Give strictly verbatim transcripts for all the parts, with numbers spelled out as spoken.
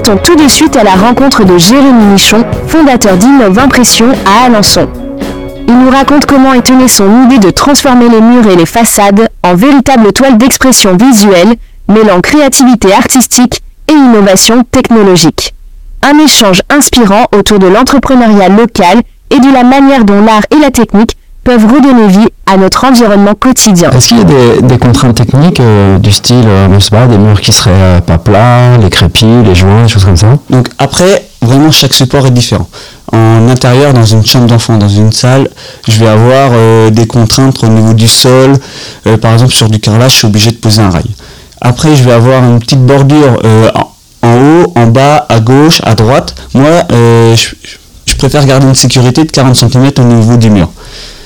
partons tout de suite à la rencontre de Jérémy Michon, fondateur d'Innov Impression à Alençon. Il nous raconte comment est née son idée de transformer les murs et les façades en véritables toiles d'expression visuelle, mêlant créativité artistique et innovation technologique. Un échange inspirant autour de l'entrepreneuriat local et de la manière dont l'art et la technique peuvent redonner vie à notre environnement quotidien. Est-ce qu'il y a des, des contraintes techniques euh, du style, euh, je sais pas, des murs qui seraient euh, pas plats, les crépis, les joints, des choses comme ça? Donc après, vraiment chaque support est différent. En intérieur, dans une chambre d'enfant, dans une salle, je vais avoir euh, des contraintes au niveau du sol. Euh, par exemple, sur du carrelage, je suis obligé de poser un rail. Après, je vais avoir une petite bordure euh, en, en haut, en bas, à gauche, à droite. Moi, euh, je, je préfère garder une sécurité de quarante centimètres au niveau du mur. Pourquoi ?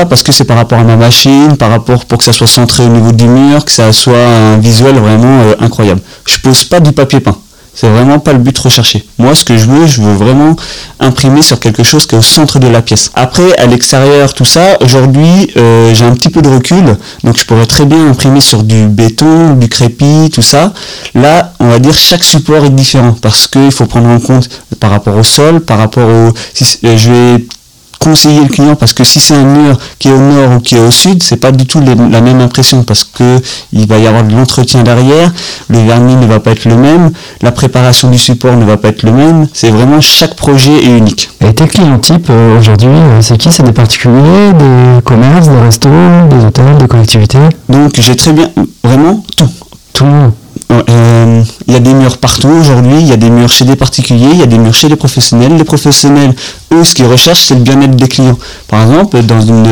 Parce que c'est par rapport à ma machine, par rapport pour que ça soit centré au niveau du mur, que ça soit un visuel vraiment euh, incroyable. Je pose pas du papier peint. C'est vraiment pas le but recherché. Moi, ce que je veux, je veux vraiment imprimer sur quelque chose qui est au centre de la pièce. Après, à l'extérieur, tout ça, aujourd'hui, euh, j'ai un petit peu de recul, donc je pourrais très bien imprimer sur du béton, du crépi, tout ça. Là, on va dire chaque support est différent parce qu'il faut prendre en compte par rapport au sol, par rapport au... Si, euh, je vais conseiller le client parce que si c'est un mur qui est au nord ou qui est au sud, c'est pas du tout les, la même impression parce que il va y avoir de l'entretien derrière, le vernis ne va pas être le même, la préparation du support ne va pas être le même, c'est vraiment chaque projet est unique. Et tes clients types euh, aujourd'hui, euh, c'est qui? C'est des particuliers, des commerces, des restos, des hôtels, des collectivités? Donc j'ai très bien, vraiment tout. Tout le monde. Il euh, y a des murs partout aujourd'hui, il y a des murs chez des particuliers, il y a des murs chez les professionnels. Les professionnels, eux, ce qu'ils recherchent, c'est le bien-être des clients. Par exemple, dans une,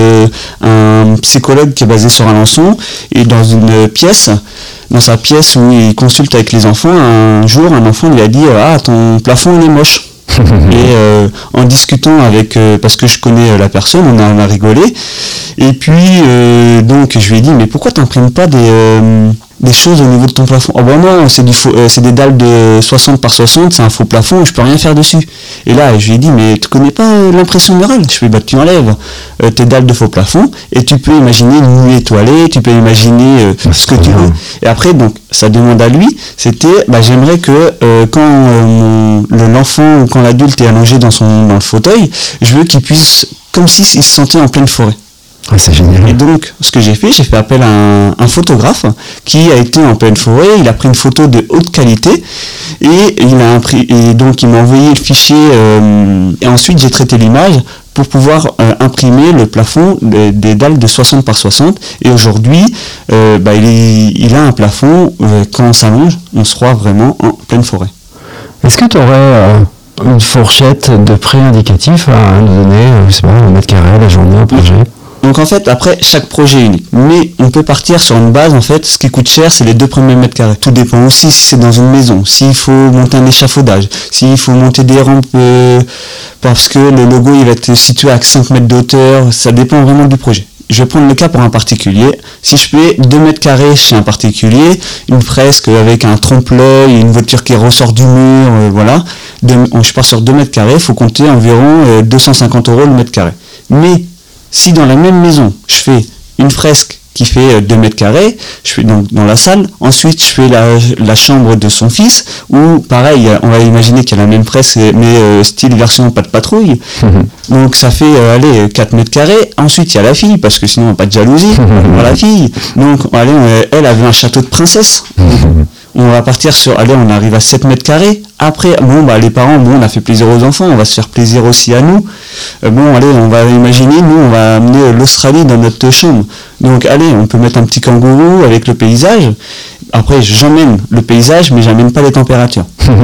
un psychologue qui est basé sur Alençon, et dans une pièce, dans sa pièce où il consulte avec les enfants, un jour, un enfant lui a dit « Ah, ton plafond, il est moche ». Et euh, en discutant avec, euh, parce que je connais euh, la personne, on a, on a rigolé. Et puis, euh, donc, je lui ai dit, mais pourquoi t'imprimes pas des, euh, des choses au niveau de ton plafond? Oh ben non, c'est, du faux, euh, c'est des dalles de soixante par soixante, c'est un faux plafond, je peux rien faire dessus. Et là, je lui ai dit, mais tu connais pas euh, l'impression murale? Je lui ai dit, bah tu enlèves euh, tes dalles de faux plafond, et tu peux imaginer une nuit étoilée, tu peux imaginer euh, ce que tu veux. Et après, donc, sa demande à lui, c'était, bah j'aimerais que euh, quand euh, mon, le, l'enfant ou quand l'adulte est allongé dans, son, dans le fauteuil, je veux qu'il puisse, comme s'il se sentait en pleine forêt. Ouais, c'est génial. Et donc, ce que j'ai fait, j'ai fait appel à un, un photographe qui a été en pleine forêt, il a pris une photo de haute qualité et il a imprimé, et donc il m'a envoyé le fichier euh, et ensuite j'ai traité l'image pour pouvoir euh, imprimer le plafond de, des dalles de soixante par soixante. Et aujourd'hui, euh, bah, il, est, il a un plafond, euh, quand on s'allonge, on se croit vraiment en pleine forêt. Est-ce que tu aurais euh, une fourchette de prix indicatif à nous donner, euh, je sais pas, un mètre carré, la journée, un projet? Donc en fait, après, chaque projet est unique. Mais on peut partir sur une base, en fait, ce qui coûte cher, c'est les deux premiers mètres carrés. Tout dépend aussi si c'est dans une maison, s'il faut monter un échafaudage, s'il faut monter des rampes euh, parce que le logo il va être situé à cinq mètres de hauteur, ça dépend vraiment du projet. Je vais prendre le cas pour un particulier. Si je fais deux mètres carrés chez un particulier, une fresque avec un trompe-l'œil, une voiture qui ressort du mur, euh, voilà, de, je pars sur deux mètres carrés, il faut compter environ euh, deux cent cinquante euros le mètre carré. Mais si dans la même maison, je fais une fresque qui fait deux mètres carrés, je fais donc dans la salle, ensuite je fais la, la chambre de son fils, où pareil, on va imaginer qu'il y a la même fresque, mais euh, style version pas de patrouille, mmh. Donc ça fait euh, allez, quatre mètres carrés, ensuite il y a la fille, parce que sinon pas de jalousie pour la fille, donc allez, on, elle avait un château de princesse, mmh. On va partir sur, allez, on arrive à sept mètres carrés. Après, bon, bah, les parents, bon, on a fait plaisir aux enfants, on va se faire plaisir aussi à nous. Euh, bon, allez, on va imaginer, nous, on va amener l'Australie dans notre chambre. Donc, allez, on peut mettre un petit kangourou avec le paysage. Après, j'emmène le paysage, mais j'emmène pas les températures.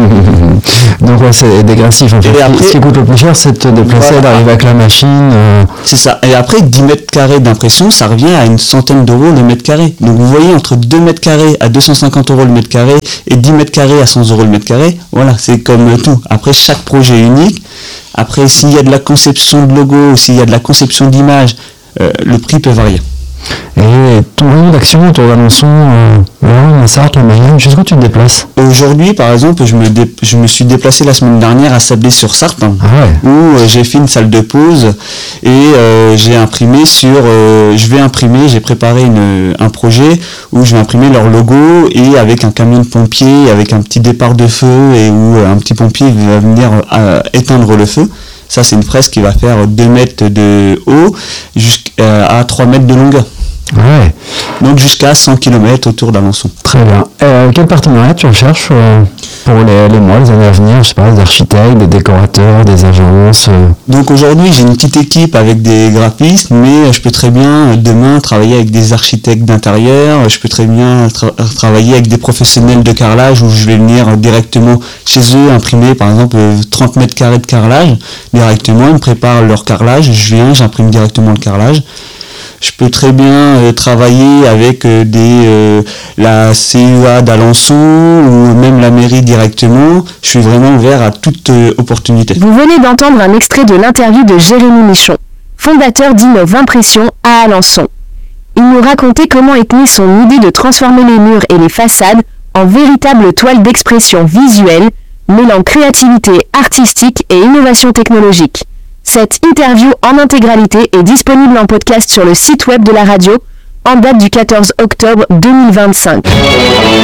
Donc, ouais, c'est dégressif. En fait. Et après, ce qui coûte le plus cher, c'est de te déplacer, voilà, d'arriver avec la machine. Euh... C'est ça. Et après, dix mètres carrés d'impression, ça revient à une centaine d'euros le mètre carré. Donc, vous voyez, entre deux mètres carrés à deux cent cinquante euros le mètre carré et dix mètres carrés à cent euros le mètre carré, voilà, c'est comme tout. Après, chaque projet est unique. Après, s'il y a de la conception de logo, s'il y a de la conception d'image, euh, le prix peut varier. Et ton rayon d'action autour d'Alençon, euh, Laurent, la Sarthe, la Mayenne, jusqu'où tu te déplaces? Aujourd'hui, par exemple, je me, dé- je me suis déplacé la semaine dernière à Sablé-sur-Sarthe, hein, Ah ouais. où euh, j'ai fait une salle de pause et euh, j'ai imprimé sur... euh, je vais imprimer, j'ai préparé une, un projet où je vais imprimer leur logo et avec un camion de pompiers, avec un petit départ de feu et où euh, un petit pompier va venir euh, éteindre le feu. Ça, c'est une fresque qui va faire deux mètres de haut jusqu'à trois mètres de longueur. Ouais, Donc jusqu'à cent kilomètres autour d'Alençon. très bien. Euh, quel partenariat tu recherches euh, pour les, les mois, les années à venir? Je sais pas, des architectes, des décorateurs, des agences euh... Donc aujourd'hui, j'ai une petite équipe avec des graphistes, mais je peux très bien euh, demain travailler avec des architectes d'intérieur, je peux très bien tra- travailler avec des professionnels de carrelage où je vais venir directement chez eux imprimer par exemple euh, trente mètres carrés de carrelage directement, ils me préparent leur carrelage, je viens, j'imprime directement le carrelage. Je peux très bien euh, travailler avec euh, des, euh, la C U A d'Alençon ou même la mairie directement. Je suis vraiment ouvert à toute euh, opportunité. Vous venez d'entendre un extrait de l'interview de Jérémy Michon, fondateur d'Innov Impression à Alençon. Il nous racontait comment est née son idée de transformer les murs et les façades en véritables toiles d'expression visuelle, mêlant créativité artistique et innovation technologique. Cette interview en intégralité est disponible en podcast sur le site web de la radio en date du quatorze octobre deux mille vingt-cinq.